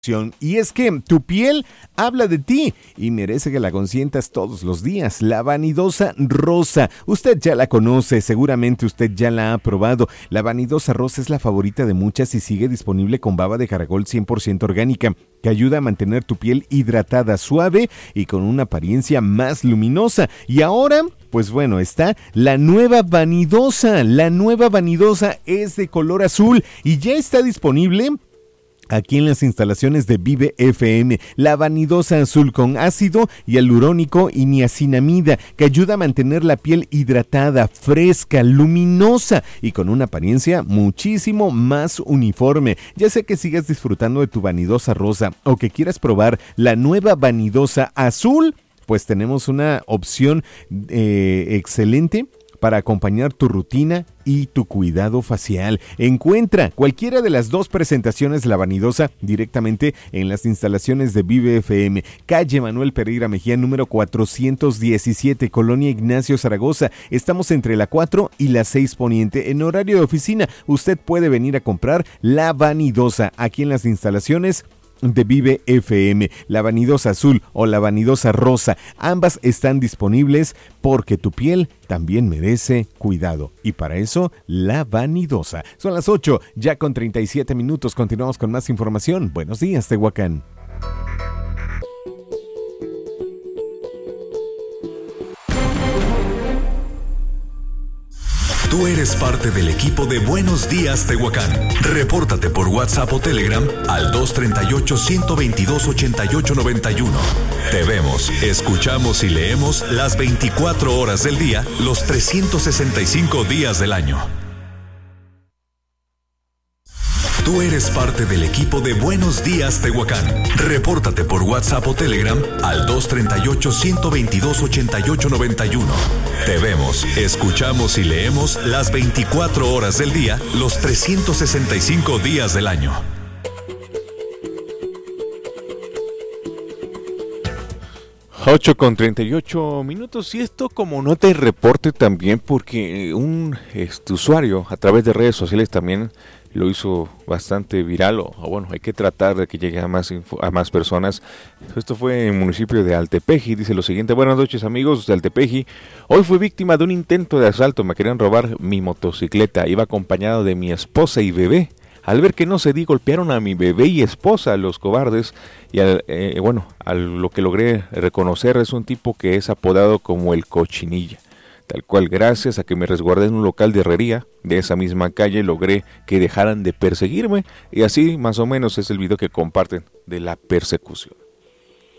Y es que tu piel habla de ti y merece que la consientas todos los días. La Vanidosa Rosa, usted ya la conoce, seguramente usted ya la ha probado. La Vanidosa Rosa es la favorita de muchas y sigue disponible con baba de caracol 100% orgánica, que ayuda a mantener tu piel hidratada, suave y con una apariencia más luminosa. Y ahora, pues bueno, está la nueva Vanidosa. La nueva Vanidosa es de color azul y ya está disponible aquí en las instalaciones de Vive FM, la Vanidosa Azul con ácido hialurónico y niacinamida, que ayuda a mantener la piel hidratada, fresca, luminosa y con una apariencia muchísimo más uniforme. Ya sea que sigas disfrutando de tu Vanidosa Rosa o que quieras probar la nueva Vanidosa Azul, pues tenemos una opción excelente para acompañar tu rutina y tu cuidado facial. Encuentra cualquiera de las dos presentaciones de la Vanidosa directamente en las instalaciones de Vive FM, calle Manuel Pereira Mejía, número 417, Colonia Ignacio Zaragoza. Estamos entre la 4 y la 6 Poniente. En horario de oficina, usted puede venir a comprar la Vanidosa aquí en las instalaciones de Vive FM. La Vanidosa Azul o la Vanidosa Rosa, ambas están disponibles porque tu piel también merece cuidado, y para eso la Vanidosa. Son las 8 ya con 37 minutos. Continuamos con más información. Buenos días, Tehuacán. Tú eres parte del equipo de Buenos Días, Tehuacán. Repórtate por WhatsApp o Telegram al 238-122-8891. Te vemos, escuchamos y leemos las 24 horas del día, los 365 días del año. Tú eres parte del equipo de Buenos Días, Tehuacán. Repórtate por WhatsApp o Telegram al 238-122-8891. Te vemos, escuchamos y leemos las 24 horas del día, los 365 días del año. Ocho con 38 minutos, y esto como nota y reporte también, porque un usuario a través de redes sociales también lo hizo bastante viral, o bueno, hay que tratar de que llegue a más personas. Esto fue en el municipio de Altepeji. Dice lo siguiente: buenas noches, amigos de Altepeji. Hoy fui víctima de un intento de asalto. Me querían robar mi motocicleta. Iba acompañado de mi esposa y bebé. Al ver que no cedí, golpearon a mi bebé y esposa, los cobardes. Y a lo que logré reconocer es un tipo que es apodado como el Cochinilla. Tal cual, gracias a que me resguardé en un local de herrería de esa misma calle, logré que dejaran de perseguirme. Y así más o menos es el video que comparten de la persecución.